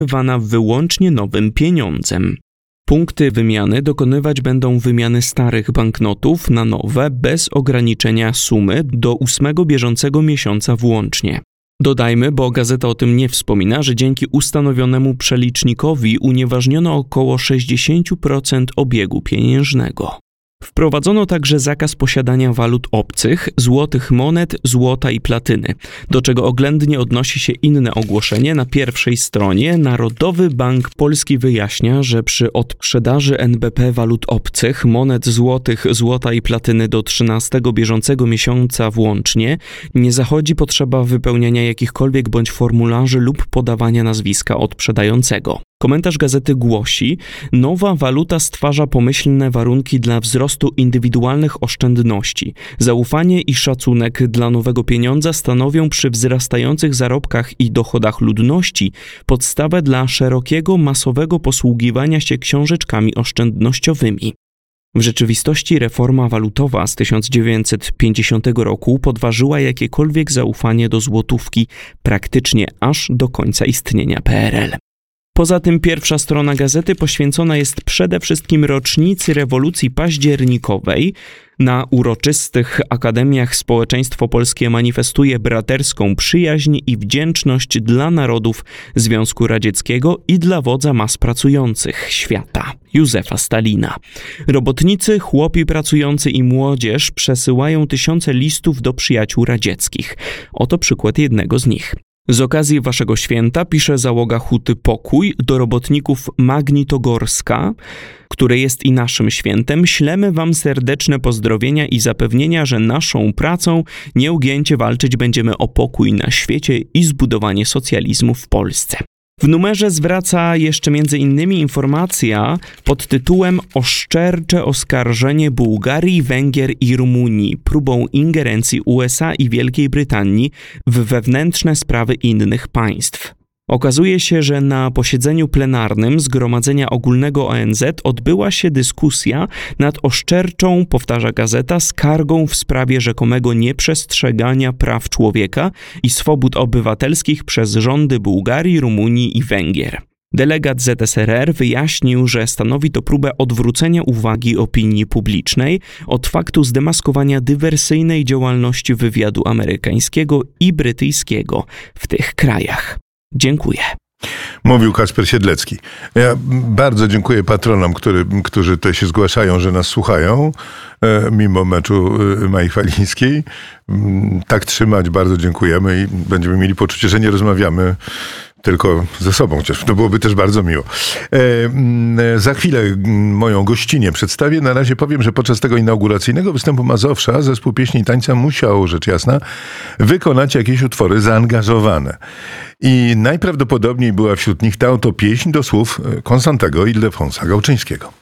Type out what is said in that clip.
dokonywana wyłącznie nowym pieniądzem. Punkty wymiany dokonywać będą wymiany starych banknotów na nowe bez ograniczenia sumy do 8 bieżącego miesiąca włącznie. Dodajmy, bo gazeta o tym nie wspomina, że dzięki ustanowionemu przelicznikowi unieważniono około 60% obiegu pieniężnego. Wprowadzono także zakaz posiadania walut obcych, złotych monet, złota i platyny, do czego oględnie odnosi się inne ogłoszenie na pierwszej stronie. Narodowy Bank Polski wyjaśnia, że przy odprzedaży NBP walut obcych, monet złotych, złota i platyny do 13 bieżącego miesiąca włącznie nie zachodzi potrzeba wypełniania jakichkolwiek bądź formularzy lub podawania nazwiska odprzedającego. Komentarz gazety głosi: nowa waluta stwarza pomyślne warunki dla wzrostu indywidualnych oszczędności. Zaufanie i szacunek dla nowego pieniądza stanowią przy wzrastających zarobkach i dochodach ludności podstawę dla szerokiego, masowego posługiwania się książeczkami oszczędnościowymi. W rzeczywistości reforma walutowa z 1950 roku podważyła jakiekolwiek zaufanie do złotówki praktycznie aż do końca istnienia PRL. Poza tym pierwsza strona gazety poświęcona jest przede wszystkim rocznicy rewolucji październikowej. Na uroczystych akademiach społeczeństwo polskie manifestuje braterską przyjaźń i wdzięczność dla narodów Związku Radzieckiego i dla wodza mas pracujących świata, Józefa Stalina. Robotnicy, chłopi pracujący i młodzież przesyłają tysiące listów do przyjaciół radzieckich. Oto przykład jednego z nich. Z okazji waszego święta, pisze załoga huty Pokój do robotników Magnitogorska, które jest i naszym świętem, ślemy wam serdeczne pozdrowienia i zapewnienia, że naszą pracą nieugięcie walczyć będziemy o pokój na świecie i zbudowanie socjalizmu w Polsce. W numerze zwraca jeszcze m.in. informacja pod tytułem Oszczercze oskarżenie Bułgarii, Węgier i Rumunii próbą ingerencji USA i Wielkiej Brytanii w wewnętrzne sprawy innych państw. Okazuje się, że na posiedzeniu plenarnym Zgromadzenia Ogólnego ONZ odbyła się dyskusja nad oszczerczą, powtarza gazeta, skargą w sprawie rzekomego nieprzestrzegania praw człowieka i swobód obywatelskich przez rządy Bułgarii, Rumunii i Węgier. Delegat ZSRR wyjaśnił, że stanowi to próbę odwrócenia uwagi opinii publicznej od faktu zdemaskowania dywersyjnej działalności wywiadu amerykańskiego i brytyjskiego w tych krajach. Dziękuję. Mówił Kacper Siedlecki. Ja bardzo dziękuję patronom, którzy tutaj się zgłaszają, że nas słuchają, mimo meczu Mai Falińskiej. Tak trzymać, bardzo dziękujemy i będziemy mieli poczucie, że nie rozmawiamy tylko ze sobą, chociaż to byłoby też bardzo miło. Za chwilę moją gościnię przedstawię. Na razie powiem, że podczas tego inauguracyjnego występu Mazowsza zespół pieśni i tańca musiał, rzecz jasna, wykonać jakieś utwory zaangażowane. I najprawdopodobniej była wśród nich ta oto pieśń do słów Konstantego Ildefonsa Gałczyńskiego.